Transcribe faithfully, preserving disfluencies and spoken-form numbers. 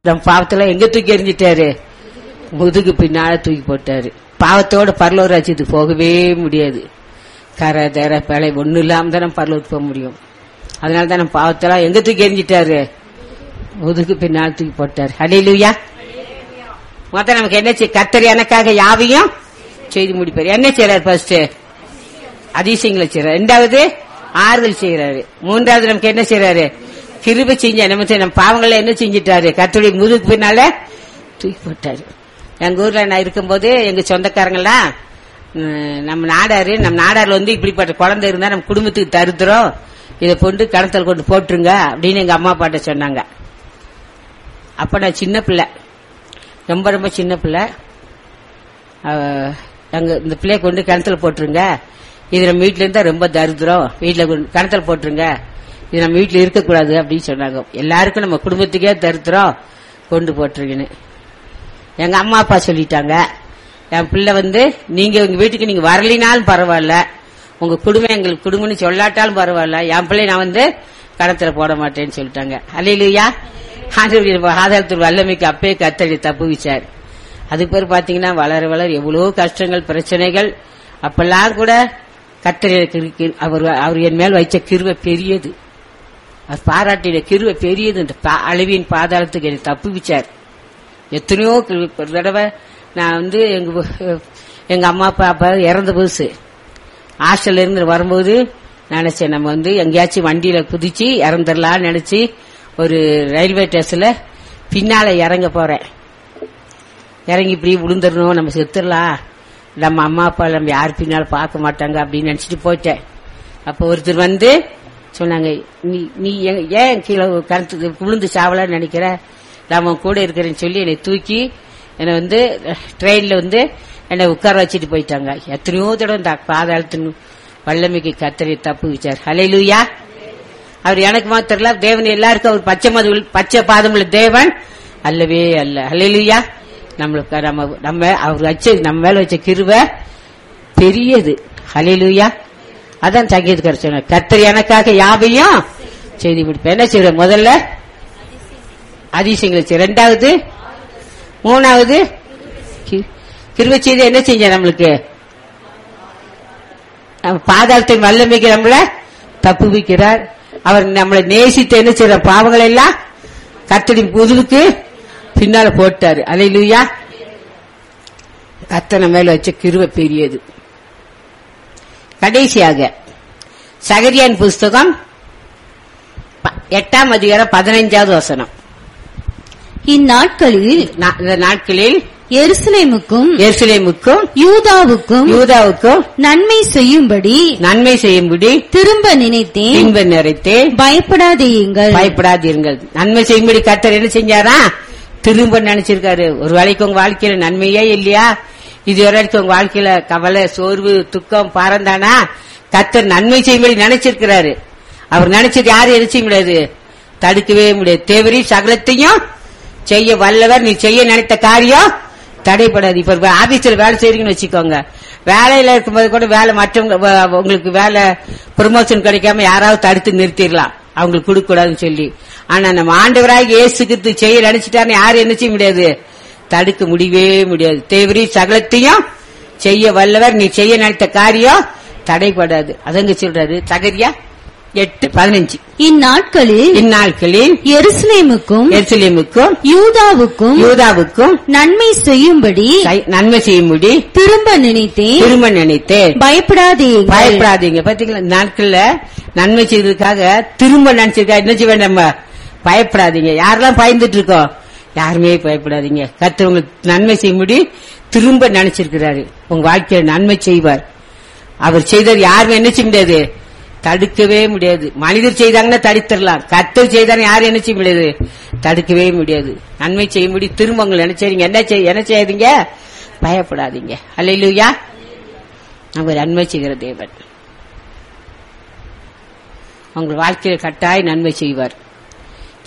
நம் பாவத்துல எங்க தூக்கி எறிஞ்சிட்டாரு? முதுகு பின்னால தூக்கி போட்டாரு. பாவத்தோட பரலோக ராஜ்யத்துக்கு போகவே முடியாது. கரை தர பிழை ஒண்ணு இல்லாம தான் நம்ம பரலோகத்துக்கு போக முடியும். அதனாலதான் நம்ம பாவத்தெல்லாம் எங்க தூக்கி எறிஞ்சிட்டாரு? முதுகு பின்னால் தூக்கி போட்டாரு. ஹல்லேலூயா. மொத்தம் நமக்கு என்ன செய்ய? கர்த்தர் எனக்காக யாவையும் செய்து முடிப்பாரு. என்ன செய்யறாரு? ஃபர்ஸ்ட் அதிசயங்களை செய்யறாரு. ரெண்டாவது ஆறுதல் செய்யறாரு. மூன்றாவது நமக்கு என்ன செய்யறாரு? கிருபை செஞ்ச நம்ம நம்ம பாவங்களை என்ன செஞ்சிட்டாரு? கர்த்தருடைய முதுகு பின்னால தூக்கி போட்டாரு. எங்க ஊர்ல நான் இருக்கும்போது எங்க சொந்தக்காரங்கெல்லாம் நம்ம நாடாரு நம்ம நாடார்ல வந்து இப்படிப்பட்ட குழந்தை இருந்தா நம்ம குடும்பத்துக்கு தருத்துறோம், இதை கொண்டு கணத்துல கொண்டு போட்டுருங்க அப்படின்னு எங்க அம்மா அப்பாட்ட சொன்னாங்க. அப்ப நான் சின்ன பிள்ளை, ரொம்ப ரொம்ப சின்ன பிள்ளை. அங்க இந்த பிள்ளைய கொண்டு கிணத்துல போட்டுருங்க, இது நம்ம வீட்டுல இருந்தா ரொம்ப தருத்திரம், வீட்டுல கிணத்துல போட்டுருங்க, இது நம்ம வீட்டுல இருக்கக்கூடாது அப்படின்னு சொன்னாங்க. எல்லாருக்கும் நம்ம குடும்பத்துக்கே தருத்திரம், கொண்டு போட்டுருங்கன்னு எங்க அம்மா அப்பா சொல்லிட்டாங்க. என் பிள்ளை வந்து நீங்க உங்க வீட்டுக்கு நீங்க வரலினாலும் பரவாயில்ல, உங்க குடும்பம் எங்களுக்கு குடும்பம்னு சொல்லாட்டாலும் பரவாயில்ல, என் பிள்ளை நான் வந்து கணத்துல போட மாட்டேன்னு சொல்லிட்டாங்க. அல்லேலூயா. ஆதாரத்தில் வல்லமைக்கு அப்பே கர்த்தர் தப்புவிச்சார். அதுக்கு பிறகு பாத்தீங்கன்னா வளர வளர எவ்வளவு கஷ்டங்கள் பிரச்சனைகள், அப்பெல்லாம் கூட கர்த்தர் அவர் அவர் என் மேல் வைச்ச கிருபை பெரியது, அவர் பாராட்டின கிருபை பெரியது. இந்த அழிவின் பாதாளத்துக்கு என்னை தப்புவிச்சார். எத்தனையோ ஒரு தடவை நான் வந்து எங்க எங்க அம்மா அப்பா அப்பா இறந்த புதுசு ஹாஸ்டல்ல இருந்து வரும்போது நினைச்சேன், நம்ம வந்து எங்கேயாச்சும் வண்டியில குதிச்சு இறந்துடலாம் நினைச்சு ஒரு ரயில்வே ஸ்டேஷன்ல பின்னால இறங்க போறேன். இறங்கி இப்படி விழுந்துடணும், நம்ம செத்துடலாம், நம்ம அம்மா அப்பா நம்ம யார் பின்னால பார்க்க மாட்டாங்க அப்படின்னு நினைச்சிட்டு போயிட்டேன். அப்ப ஒருத்தர் வந்து சொன்னாங்க, நீ நீ ஏன் கீழே கருத்து விழுந்து சாவலான்னு நினைக்கிற, நம்ம கூட இருக்கிறேன்னு சொல்லி என்னை தூக்கி என்னை வந்து ட்ரெயின்ல வந்து என்னை உட்கார வச்சுட்டு போயிட்டாங்க. எத்தனையோ தடவை இந்த பாதாளத்தின் வல்லமைக்கு கர்த்தரை தப்பு வச்சார். ஹல்லேலூயா. அவர் எனக்கு மாத்திரல, தேவன் எல்லாருக்கும் அவர் பச்சை மது பச்சை பாதமுள்ள தேவன் அல்லவே அல்ல. ஹல்லேலூயா. நம்மளுக்கு நம்ம நம்ம அவர் வச்ச நம்ம மேல வச்ச கிருபை பெரியது. ஹல்லேலூயா. அதான் சங்கீதக்காரர் சொன்னார், கர்த்தர் எனக்காக யாவையும் செய்தி முடிப்பேன். என்ன செய்யற? முதல்ல அதிசயங்களை செய்ய, ரெண்டாவது மூணாவது கிருபை செய்து என்ன செஞ்ச நம்மளுக்கு பாதாளத்தின் வல்லமைக்கு நம்மள தப்பு வைக்கிறார். அவர் நம்மளை நேசித்து என்ன செய்யற? பாவங்கள் எல்லாம் கர்த்தரின் முதுகுக்கு பின்னால போட்டாரு. அல்லேலூயா. கர்த்தர் நம்ம மேல வச்ச கிருபை பெரியது. கடைசியாக சகரியான் புஸ்தகம் எட்டாம் அதிகாரம் பதினைஞ்சாவது வசனம். இந்நாட்களில் இந்த நாட்களில் எருசலேமுக்கும் எருசலேமுக்கும் யூதாவுக்கும் யூதாவுக்கும் நன்மை செய்யும்படி நன்மை செய்யும்படி திரும்ப நினைத்தேன், திரும்ப நினைத்தேன், பயப்படாதீர்கள் பயப்படாதீர்கள். நன்மை செய்யும்படி கர்த்தர் என்ன செஞ்சாரா? திரும்ப நினைச்சிருக்காரு. ஒரு வேளைக்கு உங்க வாழ்க்கையில நன்மையே இல்லையா? இது வரைக்கும் உங்க வாழ்க்கையில கவலை, சோர்வு, துக்கம், பாரந்தானா? கர்த்தர் நன்மை செய்யும்படி நினைச்சிருக்கிறாரு. அவர் நினைச்சது யாரும் என்ன செய்ய முடியாது, தடுக்கவே முடியாது. தேவரி சகலத்தையும் செய்ய வல்லவர். நீ செய்ய நினைத்த காரியம் தடைப்படாது. இப்ப ஆபீஸ்ல வேலை செய்றீங்கன்னு வச்சுக்கோங்க, வேலையில இருக்கும்போது கூட வேலை மற்றவங்க உங்களுக்கு வேலை ப்ரமோஷன் கிடைக்காம யாராவது தடுத்து நிறுத்திடலாம், அவங்களுக்கு கொடுக்க கூடாதுன்னு சொல்லி. ஆனா நம்ம ஆண்டவராக இயேசுக்கு செய்ய நினைச்சிட்டாருன்னு யாரும் என்ன செய்ய முடியாது, தடுக்க முடியவே முடியாது. தேவரி சகலத்தையும் செய்ய வல்லவர். நீ செய்ய நினைத்த காரியம் தடைப்படாது. அதங்க சொல்றாரு சகரியா எட்டு பதினஞ்சு. இந்நாட்களில் இந்நாட்களில் எருசலேமுக்கும் எருசலேமுக்கும் யூதாவுக்கும் யூதாவுக்கும் நன்மை செய்யும்படி நன்மை செய்யும்படி திரும்ப நினைத்தேன், திரும்ப நினைத்தேன், பயப்படாதீங்க பயப்படாதீங்க. பாத்தீங்களா, நாட்கள்ல நன்மை செய்வதற்காக திரும்ப நினைச்சிருக்கா. என்ன செய்ய வேண்டாம், பயப்படாதீங்க. யாரெல்லாம் பயந்துட்டு இருக்கோம்? யாருமே பயப்படாதீங்க. கர்த்தர் உங்களுக்கு நன்மை செய்யும்படி திரும்ப நினைச்சிருக்கிறாரு. உங்க வாழ்க்கையில நன்மை செய்வார். அவர் செய்தது யாருமே என்ன செய்ய முடியாது, தடுக்கவே முடியாது. மனிதர் செய்தாங்கன்னா தடுத்துடலாம், கர்த்தர் செய்தாங்க யாரும் என்ன செய்ய முடியாது, தடுக்கவே முடியாது. நன்மை செய்யும்படி திரும்ப உங்களை நினைச்சீங்க. என்ன செய்ய என்ன செய்யாதீங்க, பயப்படாதீங்க. அல்லேலூயா. நம்ம நன்மை செய்கிற தேவன் உங்கள் வாழ்க்கையில் கட்டாய நன்மை செய்வார்.